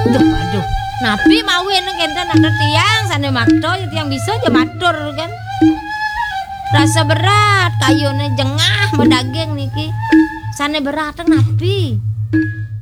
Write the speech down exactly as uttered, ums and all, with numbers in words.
Duh, aduh. Napi mau nek enten ada tiang sane makdo ya tiang bisa aja matur kan. Rasa berat kayune jengah medaging niki. Sane berat napi.